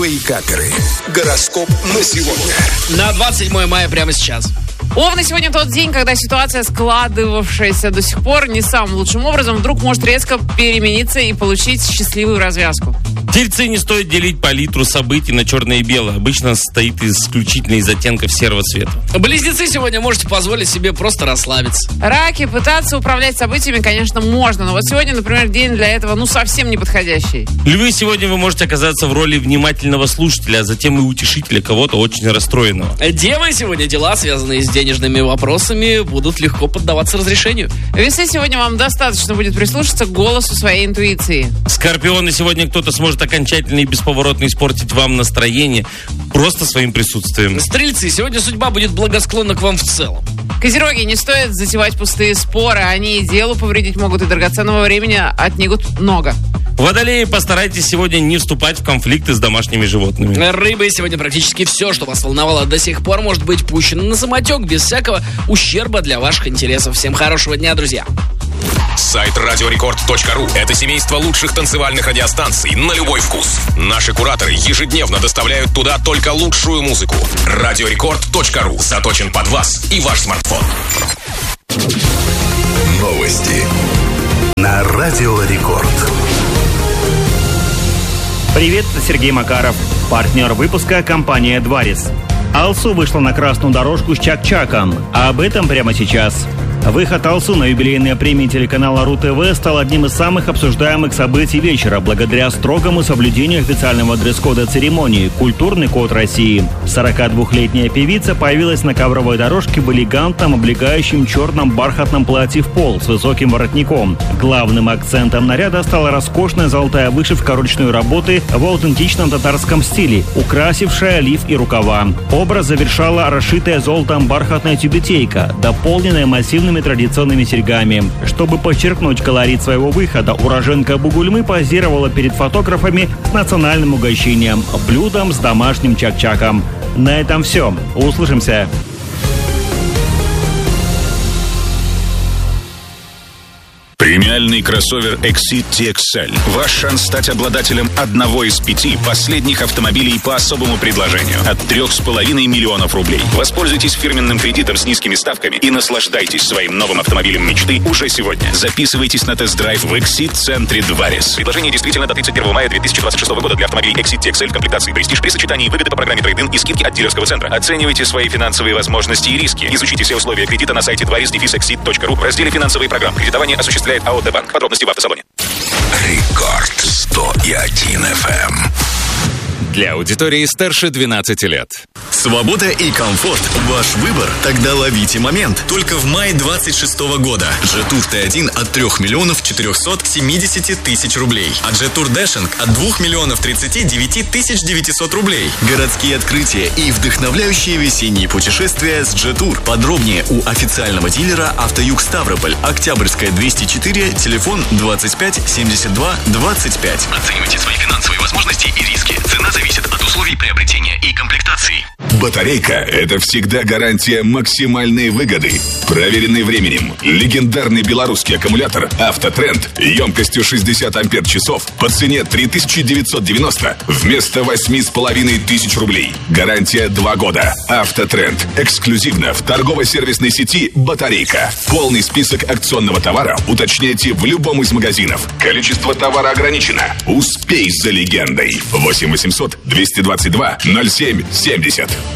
Вейкаперы. Гороскоп на сегодня. На 27 мая прямо сейчас. Овны, сегодня тот день, когда ситуация, складывавшаяся до сих пор не самым лучшим образом, вдруг может резко перемениться и получить счастливую развязку. Тельцы, не стоит делить палитру событий на черное и белое. Обычно состоит исключительно из оттенков серого цвета. Близнецы, сегодня можете позволить себе просто расслабиться. Раки, пытаться управлять событиями, конечно, можно, но вот сегодня, например, день для этого, совсем не подходящий. Львы, сегодня вы можете оказаться в роли внимательного слушателя, а затем и утешителя кого-то очень расстроенного. Девы, сегодня дела, связанные с денежными вопросами, будут легко поддаваться разрешению. Весы, сегодня вам достаточно будет прислушаться к голосу своей интуиции. Скорпионы, сегодня кто-то сможет окончательно и бесповоротно испортить вам настроение просто своим присутствием. Стрельцы, сегодня судьба будет благосклонна к вам в целом. Козероги, не стоит затевать пустые споры, они и делу повредить могут, и драгоценного времени отнимут много. Водолеи, постарайтесь сегодня не вступать в конфликты с домашними животными. Рыбы, сегодня практически все, что вас волновало до сих пор, может быть пущено на самотек без всякого ущерба для ваших интересов. Всем хорошего дня, друзья. Сайт radiorecord.ru – это семейство лучших танцевальных радиостанций на любой вкус. Наши кураторы ежедневно доставляют туда только лучшую музыку. radiorecord.ru заточен под вас и ваш смартфон. Новости на Радио Рекорд. Привет, Сергей Макаров. Партнер выпуска – компания «Дварис». Алсу вышла на красную дорожку с Чак-Чаком, а об этом прямо сейчас. Выход Алсу на юбилейные премии телеканала РУ-ТВ стал одним из самых обсуждаемых событий вечера благодаря строгому соблюдению официального дресс-кода церемонии «Культурный код России». 42-летняя певица появилась на ковровой дорожке в элегантном, облегающем черном бархатном платье в пол с высоким воротником. Главным акцентом наряда стала роскошная золотая вышивка ручной работы в аутентичном татарском стиле, украсившая лиф и рукава. Образ завершала расшитая золотом бархатная тюбетейка, дополненная массивными традиционными серьгами. Чтобы подчеркнуть колорит своего выхода, уроженка Бугульмы позировала перед фотографами с национальным угощением – блюдом с домашним чак-чаком. На этом все. Услышимся. Премиальный кроссовер Exit TXL. Ваш шанс стать обладателем одного из 5 последних автомобилей по особому предложению от 3,5 миллионов рублей. Воспользуйтесь фирменным кредитом с низкими ставками и наслаждайтесь своим новым автомобилем мечты уже сегодня. Записывайтесь на тест-драйв в Exit-центре Дварис. Предложение действительно до 31 мая 2026 года для автомобилей Exit TXL в комплектации «Престиж» при сочетании выгоды по программе трейд-ин и скидки от дилерского центра. Оценивайте свои финансовые возможности и риски. Изучите все условия кредита на сайте dvaris-exit.ru в разделе «Финансовые программы». Кредитование осуществляет АО «Банк». Подробности в автосалоне. Рекорд 101 FM. Для аудитории старше 12 лет. Свобода и комфорт – ваш выбор? Тогда ловите момент. Только в мае 26 года. Джетур Т1 от 3 миллионов 470 тысяч рублей. А Джетур Дэшинг от 2 миллионов 39 тысяч 900 рублей. Городские открытия и вдохновляющие весенние путешествия с Джетур. Подробнее у официального дилера «Автоюг Ставрополь». Октябрьская, 204, телефон 25 72 25. Оценивайте свои финансовые возможности и риски. Цена зависит от условий приобретения и комплектации. Батарейка – это всегда гарантия максимальной выгоды. Проверенный временем. Легендарный белорусский аккумулятор «Автотренд» емкостью 60 ампер-часов по цене 3990 вместо 8500 рублей. Гарантия 2 года. «Автотренд» эксклюзивно в торгово-сервисной сети «Батарейка». Полный список акционного товара уточняйте в любом из магазинов. Количество товара ограничено. Успей за легендой. 8 800 222 07 70.